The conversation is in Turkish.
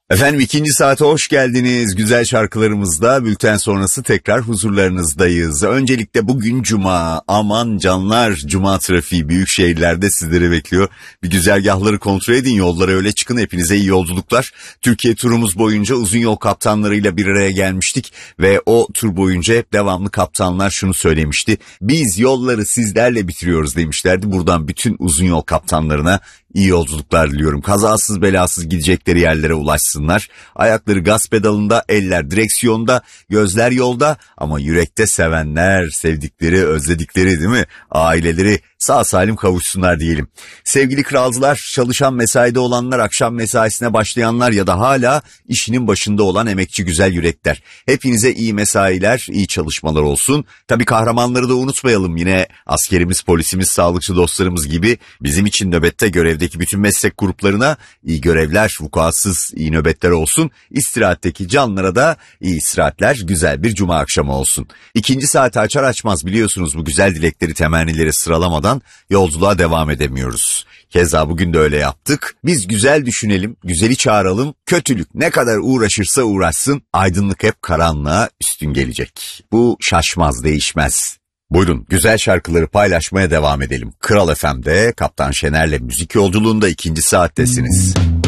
Efendim ikinci saate hoş geldiniz. Güzel şarkılarımızda bülten sonrası tekrar huzurlarınızdayız. Öncelikle bugün Cuma. Aman canlar, Cuma trafiği büyük şehirlerde sizleri bekliyor. Bir güzergahları kontrol edin, yollara öyle çıkın. Hepinize iyi yolculuklar. Türkiye turumuz boyunca uzun yol kaptanlarıyla bir araya gelmiştik. Ve o tur boyunca hep devamlı kaptanlar şunu söylemişti. Biz yolları sizlerle bitiriyoruz demişlerdi. Buradan bütün uzun yol kaptanlarına İyi yolculuklar diliyorum. Kazasız belasız gidecekleri yerlere ulaşsınlar. Ayakları gaz pedalında, eller direksiyonda, gözler yolda ama yürekte sevenler, sevdikleri, özledikleri değil mi? Aileleri sağ salim kavuşsunlar diyelim. Sevgili kralcılar, çalışan mesaide olanlar, akşam mesaisine başlayanlar ya da hala işinin başında olan emekçi güzel yürekler. Hepinize iyi mesailer, iyi çalışmalar olsun. Tabii kahramanları da unutmayalım. Yine askerimiz, polisimiz, sağlıkçı dostlarımız gibi bizim için nöbette görevde bütün meslek gruplarına iyi görevler, vukuatsız iyi nöbetler olsun. İstirahatteki canlara da iyi istirahatler, güzel bir cuma akşamı olsun. İkinci saati açar açmaz biliyorsunuz bu güzel dilekleri, temennileri sıralamadan yolculuğa devam edemiyoruz. Keza bugün de öyle yaptık. Biz güzel düşünelim, güzeli çağıralım. Kötülük ne kadar uğraşırsa uğraşsın, aydınlık hep karanlığa üstün gelecek. Bu şaşmaz, değişmez. Buyurun güzel şarkıları paylaşmaya devam edelim. Kral FM'de Kaptan Şener'le müzik yolculuğunda ikinci saattesiniz.